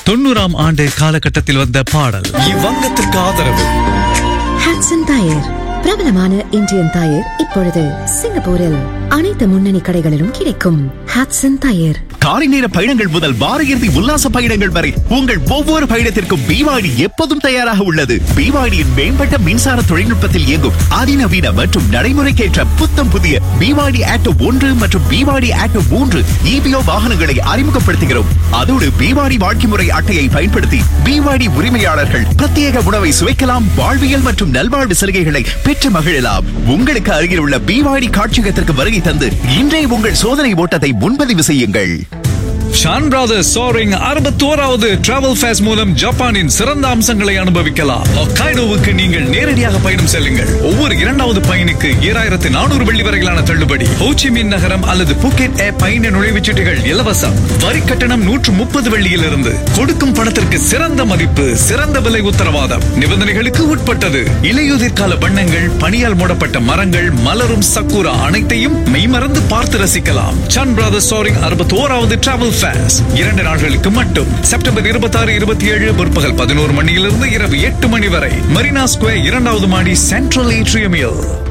90ஆம் ஆண்டு காலகட்டத்தில் வந்த பாடல். இவ்வங்கத்திற்கு ஆதரவு ஹட்சன் டயர். பிரபலமான இந்தியன் டயர் இப்பொழுது சிங்கப்பூரில் அனைத்து முன்னணி கடைகளிலும் கிடைக்கும். ஹட்சன் டயர். காலை நேர பயணங்கள் முதல் வார இறுதி உல்லாச பயணங்கள் வரை உங்கள் ஒவ்வொரு பயணத்திற்கும் பிவாடி எப்போதும் தயாராக உள்ளது. பிவாடியின் மேம்பட்ட மின்சார தொழில்நுட்பத்தில் இயங்கும் அதிநவீன மற்றும் நடைமுறைக்கேற்ற புத்தம் புதிய பிவாடி ஆட்டோ 1 மற்றும் பிவாடி ஆட்டோ 3 EPO வாகனங்களை அறிமுகப்படுத்துகிறோம். அதோடு பிவாடி வாழ்க்கை முறை அட்டையை பயன்படுத்தி பிவாடி உரிமையாளர்கள் பிரத்யேக உணவை சுவைக்கலாம், வாழ்வியல் மற்றும் நல்வாழ்வு சலுகைகளை பெற்று மகிழலாம். உங்களுக்கு அருகில் உள்ள பிவாடி காட்சியகத்திற்கு வருகை தந்து இன்றைய உங்கள் சோதனை ஓட்டத்தை முன்பதிவு செய்யுங்கள். Shawn brothers soaring 61வது travel face மூலம் ஜப்பானின் சிறந்த அம்சங்களை அனுபவிக்கலாம். ஹொக்காய்டோவுக்கு நீங்கள் நேரடியாக பயணம் செல்லுங்கள். ஒவ்வொரு 2வது பயணிக்கு 2400 வெள்ளி வரையிலான தள்ளுபடி. ஹோச்சிமின் நகரம் அல்லது புக்கெட் பயண நுழைவுச்சீட்டுகள் இலவசம். வரி கட்டணம் 130 வெள்ளியிலிருந்து. கொடுக்கும் பணத்திற்கு சிறந்த மதிப்பு, சிறந்த விலை உத்தரவாதம். நிபந்தனைகளுக்கு உட்பட்டது. இலையுதிர்கால வண்ணங்கள், பனியால் மூடப்பட்ட மரங்கள், மலரும் சக்குரா அனைத்தையும் மெய்மறந்து பார்த்து ரசிக்கலாம். ஷான் பிரதர்ஸ் சோரிங் 61வது டிராவல் 2 நாட்களுக்கு மட்டும். செப்டம்பர் 26, 27 முற்பகல் 11 மணியிலிருந்து இரவு 8 மணி வரை. மரீனா ஸ்கொயர் 2வது மாடி சென்ட்ரல் ஏட்ரியமில்.